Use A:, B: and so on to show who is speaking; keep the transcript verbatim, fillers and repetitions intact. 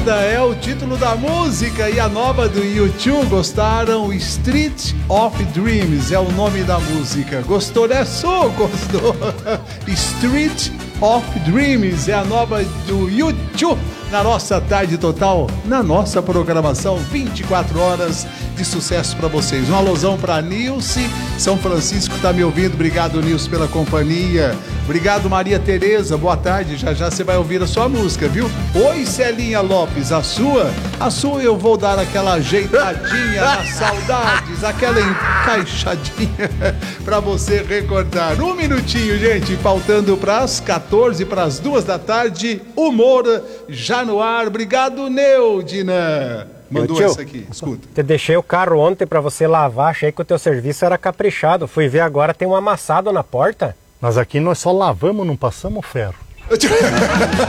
A: É o título da música e a nova do YouTube. Gostaram? Street of Dreams é o nome da música. Gostou, né? Sou, gostou? Street of Dreams é a nova do YouTube. Na nossa tarde total, na nossa programação, vinte e quatro horas de sucesso para vocês. Um alusão para Nilce, São Francisco tá me ouvindo. Obrigado, Nilce, pela companhia. Obrigado, Maria Tereza. Boa tarde. Já já você vai ouvir a sua música, viu? Oi, Celinha Lopes. A sua? A sua eu vou dar aquela ajeitadinha nas saudades, aquela encaixadinha para você recordar. Um minutinho, gente, faltando para as quatorze, para as duas da tarde. Humor já no ar. Obrigado, Neudina. Mandou
B: Tio,
A: essa aqui, escuta.
B: Te deixei o carro ontem pra você lavar, achei que o teu serviço era caprichado. Fui ver agora, tem um amassado na porta.
C: Mas aqui nós só lavamos, não passamos ferro.